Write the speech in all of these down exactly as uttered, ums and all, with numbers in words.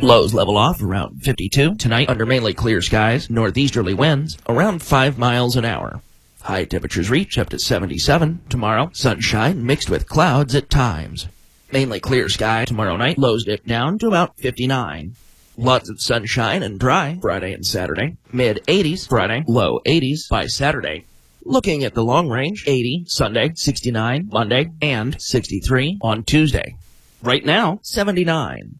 Lows level off around fifty-two. Tonight, under mainly clear skies, northeasterly winds around five miles an hour. High temperatures reach up to seventy-seven. Tomorrow, sunshine mixed with clouds at times. Mainly clear sky tomorrow night. Lows dip down to about fifty-nine. Lots of sunshine and dry Friday and Saturday. Mid eighties Friday, low eighties by Saturday. Looking at the long range, eighty Sunday, sixty-nine Monday, and sixty-three on Tuesday. Right now, seventy-nine.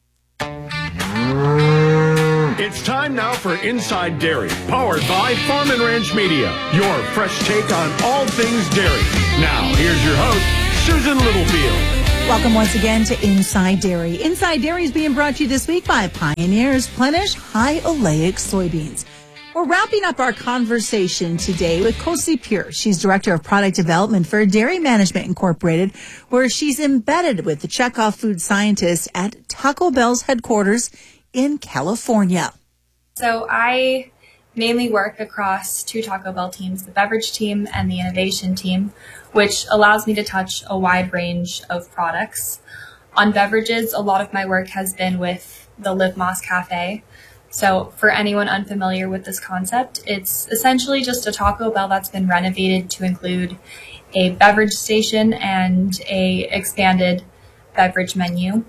It's time now for Inside Dairy, powered by Farm and Ranch Media, your fresh take on all things dairy. Now, here's your host, Susan Littlefield. Welcome once again to Inside Dairy. Inside Dairy is being brought to you this week by Pioneer's Plenish High Oleic Soybeans. We're wrapping up our conversation today with Kosi Pierce. She's Director of Product Development for Dairy Management Incorporated, where she's embedded with the Chekhov food scientists at Taco Bell's headquarters in California. So I mainly work across two Taco Bell teams, the beverage team and the innovation team, which allows me to touch a wide range of products. On beverages, a lot of my work has been with the Live Más Cafe. So for anyone unfamiliar with this concept, it's essentially just a Taco Bell that's been renovated to include a beverage station and a expanded beverage menu.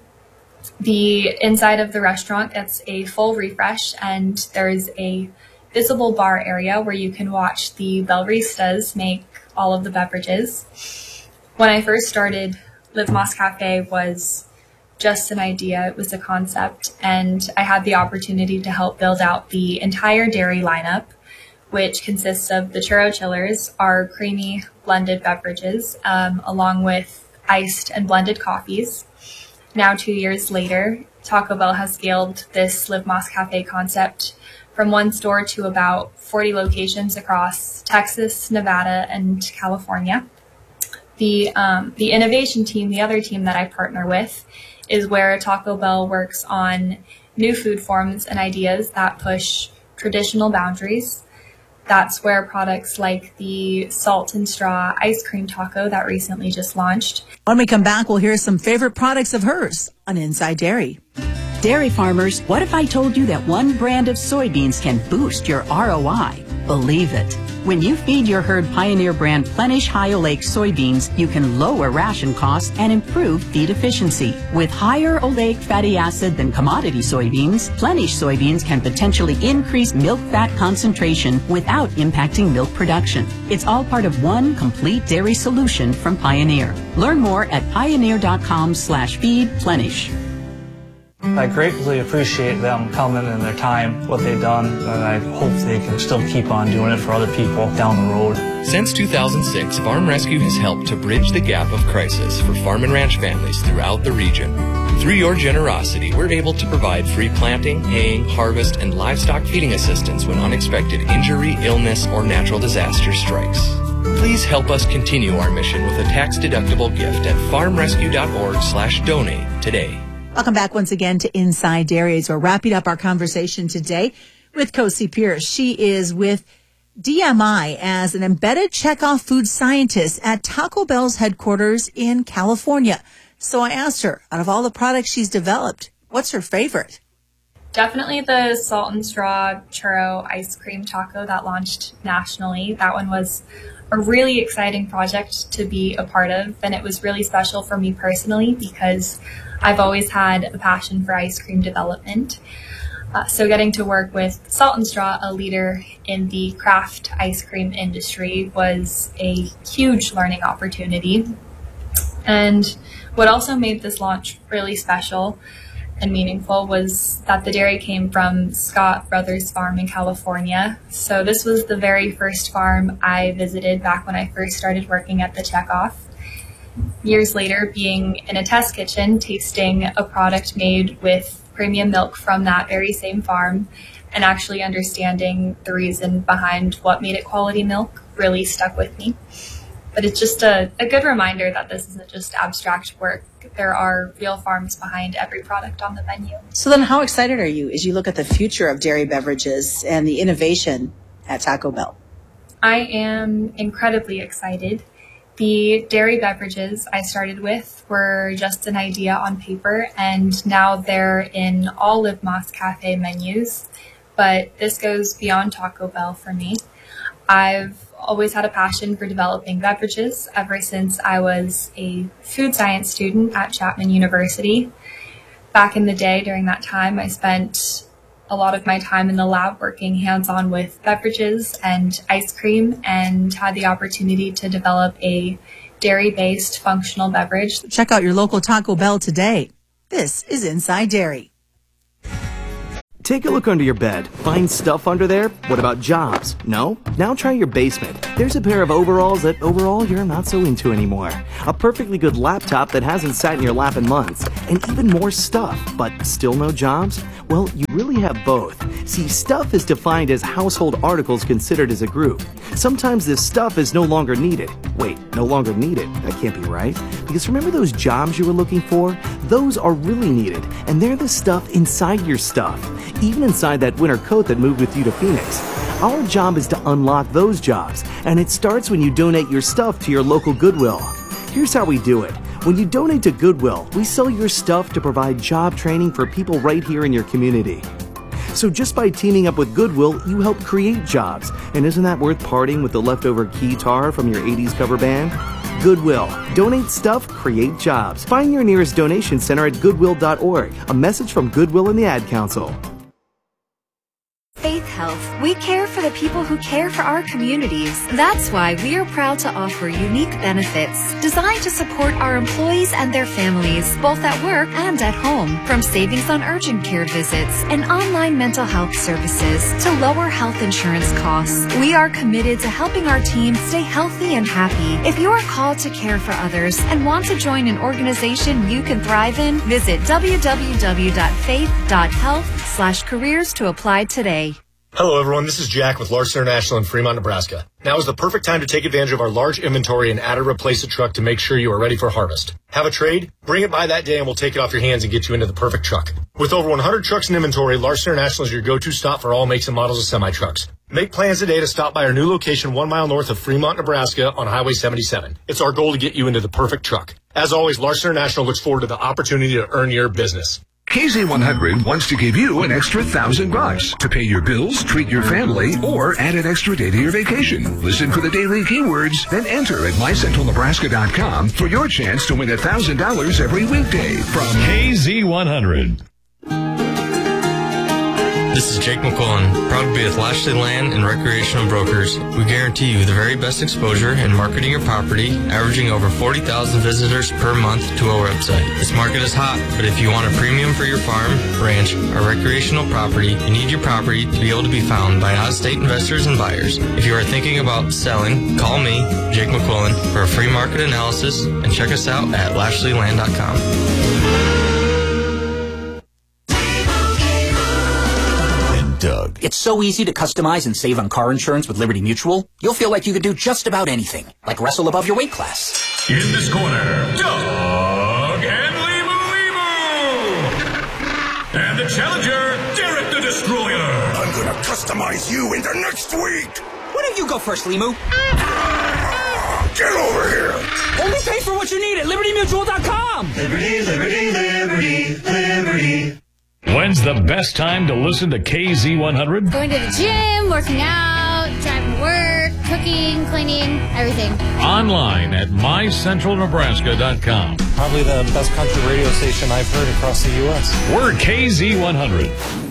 The inside of the restaurant gets a full refresh, and there's a visible bar area where you can watch the Belleristas make all of the beverages. When I first started, Live Más Cafe was just an idea. It was a concept, and I had the opportunity to help build out the entire dairy lineup, which consists of the churro chillers, our creamy blended beverages, um, along with iced and blended coffees. Now, two years later, Taco Bell has scaled this Live Más Cafe concept from one store to about forty locations across Texas, Nevada, and California. The, um, the innovation team, the other team that I partner with, is where Taco Bell works on new food forms and ideas that push traditional boundaries. That's where products like the salt and straw ice cream taco that recently just launched. When we come back, we'll hear some favorite products of hers on Inside Dairy. Dairy farmers, what if I told you that one brand of soybeans can boost your R O I? Believe it. When you feed your herd Pioneer brand Plenish High Oleic soybeans, you can lower ration costs and improve feed efficiency. With higher oleic fatty acid than commodity soybeans, Plenish soybeans can potentially increase milk fat concentration without impacting milk production. It's all part of one complete dairy solution from Pioneer. Learn more at pioneer.com slash feed Plenish. I greatly appreciate them coming and their time, what they've done, and I hope they can still keep on doing it for other people down the road. Since two thousand six, Farm Rescue has helped to bridge the gap of crisis for farm and ranch families throughout the region. Through your generosity, we're able to provide free planting, haying, harvest, and livestock feeding assistance when unexpected injury, illness, or natural disaster strikes. Please help us continue our mission with a tax-deductible gift at farmrescue.org slash donate today. Welcome back once again to Inside Dairy. As we're wrapping up our conversation today with Kosi Pierce. She is with D M I as an embedded Chekhov food scientist at Taco Bell's headquarters in California. So I asked her, out of all the products she's developed, what's her favorite? Definitely the salt and straw churro ice cream taco that launched nationally. That one was a really exciting project to be a part of, and it was really special for me personally because I've always had a passion for ice cream development. Uh, so getting to work with Salt and Straw, a leader in the craft ice cream industry, was a huge learning opportunity. And what also made this launch really special and meaningful was that the dairy came from Scott Brothers Farm in California. So this was the very first farm I visited back when I first started working at the Chekhov. Years later, being in a test kitchen, tasting a product made with premium milk from that very same farm, and actually understanding the reason behind what made it quality milk really stuck with me. But it's just a, a good reminder that this isn't just abstract work. There are real farms behind every product on the menu. So then how excited are you as you look at the future of dairy beverages and the innovation at Taco Bell? I am incredibly excited. The dairy beverages I started with were just an idea on paper, and now they're in all Live Más Cafe menus. But this goes beyond Taco Bell for me. I've always had a passion for developing beverages ever since I was a food science student at Chapman University. Back in the day, during that time, I spent a lot of my time in the lab working hands-on with beverages and ice cream, and had the opportunity to develop a dairy-based functional beverage. Check out your local Taco Bell today. This is Inside Dairy. Take a look under your bed. Find stuff under there? What about jobs? No? Now try your basement. There's a pair of overalls that overall you're not so into anymore. A perfectly good laptop that hasn't sat in your lap in months. And even more stuff, but still no jobs? Well, you really have both. See, stuff is defined as household articles considered as a group. Sometimes this stuff is no longer needed. Wait, no longer needed? That can't be right. Because remember those jobs you were looking for? Those are really needed, and they're the stuff inside your stuff. Even inside that winter coat that moved with you to Phoenix. Our job is to unlock those jobs, and it starts when you donate your stuff to your local Goodwill. Here's how we do it. When you donate to Goodwill, we sell your stuff to provide job training for people right here in your community. So just by teaming up with Goodwill, you help create jobs. And isn't that worth parting with the leftover guitar from your eighties cover band? Goodwill. Donate stuff, create jobs. Find your nearest donation center at goodwill dot org. A message from Goodwill and the Ad Council. Faith Health. We care for the people who care for our communities. That's why we are proud to offer unique benefits designed to support our employees and their families, both at work and at home. From savings on urgent care visits and online mental health services to lower health insurance costs, we are committed to helping our team stay healthy and happy. If you are called to care for others and want to join an organization you can thrive in, visit w w w dot faith dot health slash careers to apply today. Hello, everyone. This is Jack with Larson International in Fremont, Nebraska. Now is the perfect time to take advantage of our large inventory and add or replace a truck to make sure you are ready for harvest. Have a trade? Bring it by that day and we'll take it off your hands and get you into the perfect truck. With over one hundred trucks in inventory, Larson International is your go-to stop for all makes and models of semi-trucks. Make plans today to stop by our new location one mile north of Fremont, Nebraska on Highway seventy-seven. It's our goal to get you into the perfect truck. As always, Larson International looks forward to the opportunity to earn your business. K Z one hundred wants to give you an extra thousand bucks to pay your bills, treat your family, or add an extra day to your vacation. Listen for the daily keywords, then enter at my central nebraska dot com for your chance to win a thousand dollars every weekday from K Z one hundred. This is Jake McQuillan, proud to be with Lashley Land and Recreational Brokers. We guarantee you the very best exposure in marketing your property, averaging over forty thousand visitors per month to our website. This market is hot, but if you want a premium for your farm, ranch, or recreational property, you need your property to be able to be found by out-of-state investors and buyers. If you are thinking about selling, call me, Jake McQuillan, for a free market analysis, and check us out at lashley land dot com. Doug. It's so easy to customize and save on car insurance with Liberty Mutual. You'll feel like you could do just about anything, like wrestle above your weight class. In this corner, Doug and Limu Limu! And the challenger, Derek the Destroyer! I'm gonna customize you into next week! Why don't you go first, Limu? Get over here! Only pay for what you need at liberty mutual dot com! Liberty, liberty, liberty, liberty. When's the best time to listen to K Z one hundred? Going to the gym, working out, driving to work, cooking, cleaning, everything. Online at my central nebraska dot com. Probably the best country radio station I've heard across the U S. We're K Z one hundred.